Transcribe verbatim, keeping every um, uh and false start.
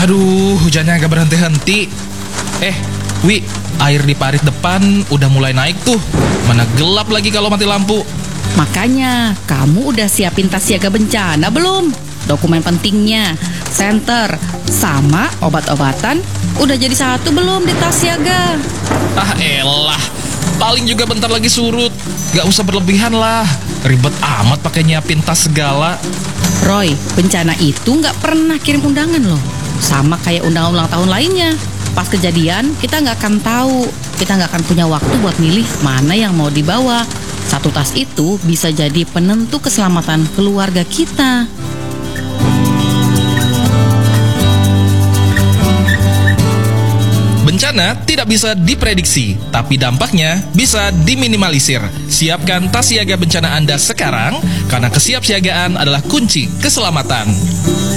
Aduh, hujannya gak berhenti-henti. Eh, Wi, air di parit depan udah mulai naik tuh. Mana gelap lagi kalau mati lampu. Makanya, kamu udah siapin tas siaga bencana belum? Dokumen pentingnya, senter, sama obat-obatan udah jadi satu belum di tas siaga? Ah elah, paling juga bentar lagi surut. Gak usah berlebihan lah. Ribet amat pakai nyiapin tas segala. Roy, bencana itu nggak pernah kirim undangan loh. Sama kayak undangan ulang tahun lainnya. Pas kejadian, kita nggak akan tahu. Kita nggak akan punya waktu buat milih mana yang mau dibawa. Satu tas itu bisa jadi penentu keselamatan keluarga kita. Bencana tidak bisa diprediksi, tapi dampaknya bisa diminimalisir. Siapkan tas siaga bencana Anda sekarang, karena kesiapsiagaan adalah kunci keselamatan.